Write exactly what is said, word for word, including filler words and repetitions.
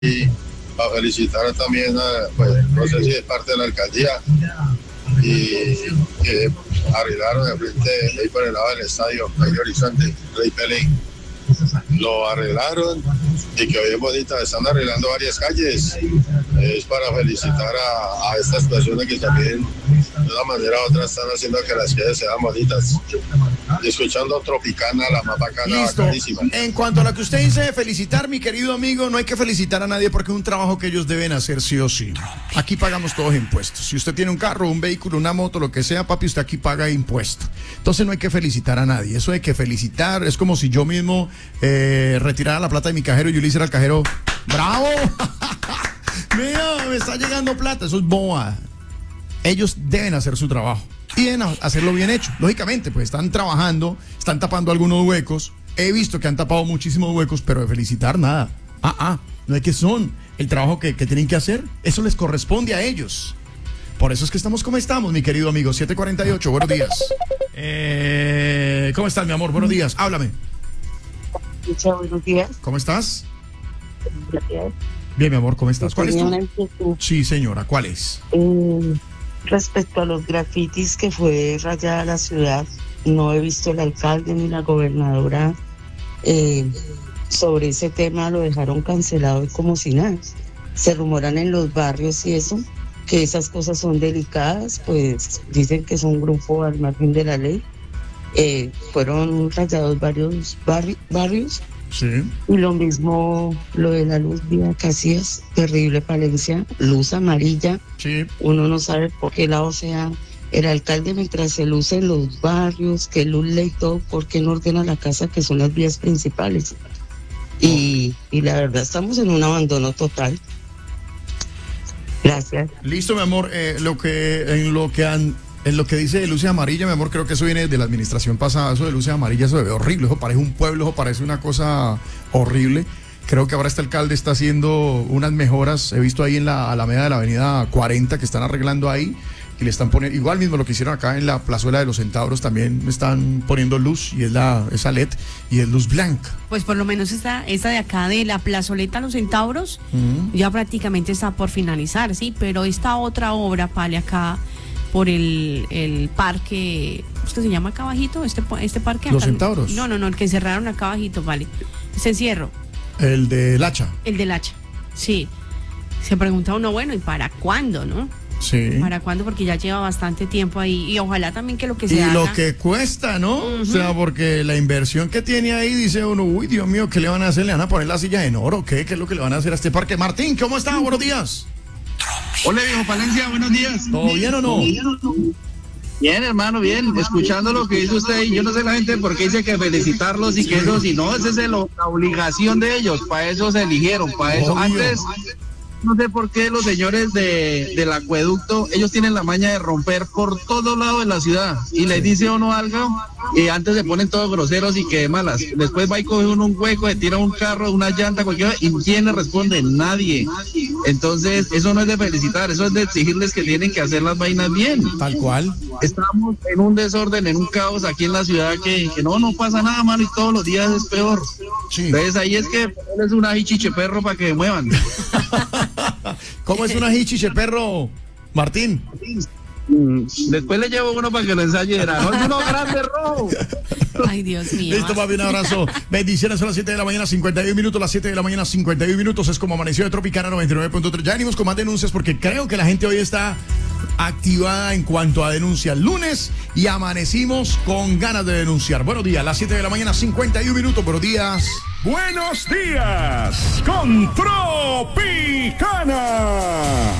y a felicitar también a, pues, no sé si es parte de la alcaldía, y que arreglaron de frente ahí por el lado del estadio, ahí de Horizonte, Rey Pelín. Lo arreglaron y que hoy es bonita, están arreglando varias calles. Es para felicitar a, a estas personas que también de una manera u otra están haciendo que las calles sean bonitas. Y escuchando Tropicana, la más bacana, Listo. bacanísima. En cuanto a lo que usted dice de felicitar, mi querido amigo, no hay que felicitar a nadie porque es un trabajo que ellos deben hacer sí o sí. Aquí pagamos todos impuestos. Si usted tiene un carro, un vehículo, una moto, lo que sea, papi, usted aquí paga impuesto. Entonces no hay que felicitar a nadie. Eso de que felicitar es como si yo mismo eh, retirara la plata de mi cajero y yo le hiciera al cajero, ¡bravo! Mira, me está llegando plata. Eso es boba. Ellos deben hacer su trabajo y deben hacerlo bien hecho. Lógicamente, pues están trabajando, están tapando algunos huecos. He visto que han tapado muchísimos huecos, pero de felicitar nada. Ah, ah, no es que son el trabajo que, que tienen que hacer. Eso les corresponde a ellos. Por eso es que estamos como estamos, mi querido amigo. siete cuarenta y ocho, buenos días. Eh, ¿Cómo estás, mi amor? Buenos días, háblame. Muchas buenos días. ¿Cómo estás? Gracias. Bien, mi amor, ¿cómo estás? ¿Cuál es Tenía tu...? una inquietud. Sí, señora, ¿cuál es? Eh, respecto a los grafitis que fue rayada la ciudad, no he visto el alcalde ni la gobernadora eh, sobre ese tema, lo dejaron cancelado y como si nada. Se rumoran en los barrios y eso, que esas cosas son delicadas, pues dicen que es un grupo al margen de la ley. Eh, fueron rayados varios barri- barrios. Sí. Y lo mismo lo de la luz vía Casillas, terrible Palencia, luz amarilla. Sí. Uno no sabe por qué lado sea el alcalde mientras se luce en los barrios, que luz ley y todo, por qué no ordena la casa que son las vías principales. Y, y la verdad estamos en un abandono total. Gracias. Listo, mi amor. Eh, lo que en lo que han En lo que dice de luces amarillas, mi amor, creo que eso viene de la administración pasada. Eso de luces amarillas, eso se ve horrible. Eso parece un pueblo, eso parece una cosa horrible. Creo que ahora este alcalde está haciendo unas mejoras. He visto ahí en la Alameda de la avenida cuarenta que están arreglando ahí y le están poniendo, igual mismo lo que hicieron acá en la plazuela de los Centauros, también están poniendo luz y es la esa L E D y es luz blanca. Pues por lo menos esta, esta de acá de la plazoleta Los Centauros uh-huh. ya prácticamente está por finalizar, sí, pero esta otra obra, Pale, acá por el, el parque, ¿es que se llama acá abajito? Este, este parque acá. ¿Los Centauros? No, no, no, el que cerraron acá abajito, vale. Este encierro. El del Hacha. El del Hacha, sí. Se pregunta uno, bueno, ¿y para cuándo, no? Sí. ¿Para cuándo? Porque ya lleva bastante tiempo ahí y ojalá también que lo que se y haga... lo que cuesta, ¿no? Uh-huh. O sea, porque la inversión que tiene ahí, dice uno, uy, Dios mío, ¿qué le van a hacer? ¿Le van a poner la silla en oro? ¿Qué? ¿Qué es lo que le van a hacer a este parque? Martín, ¿cómo está? Buenos días. Hola, viejo Palencia, buenos días. ¿Todo bien o no? Bien, hermano, bien. Escuchando lo que dice usted ahí, yo no sé la gente por qué dice que felicitarlos y que eso, si no, esa es el, la obligación de ellos. Para eso se eligieron, para eso. Obvio. Antes, no sé por qué los señores de, del acueducto, ellos tienen la maña de romper por todos lados de la ciudad. Y les dice uno algo, y antes se ponen todos groseros y que de malas. Después va y coge uno un hueco, se tira un carro, una llanta, cualquiera, y ¿quién le responde? Nadie. Entonces, eso no es de felicitar, eso es de exigirles que tienen que hacer las vainas bien. Tal cual. Estamos en un desorden, en un caos aquí en la ciudad que, que no, no pasa nada, mano, y todos los días es peor. Sí. Entonces ahí es que ponerles una hichiche perro para que se muevan. ¿Cómo es una hichiche perro, Martín? Después le llevo uno para que lo ensaye. No es uno grande rojo. Ay, Dios mío. Listo, papi, un abrazo. Bendiciones, son las siete de la mañana, cincuenta y uno minutos. Las siete de la mañana, cincuenta y uno minutos. Es como amaneció de Tropicana noventa y nueve punto tres. Ya venimos con más denuncias porque creo que la gente hoy está activada en cuanto a denuncias. Lunes y amanecimos con ganas de denunciar. Buenos días, las siete de la mañana, cincuenta y uno minutos. Buenos días. Buenos días con Tropicana.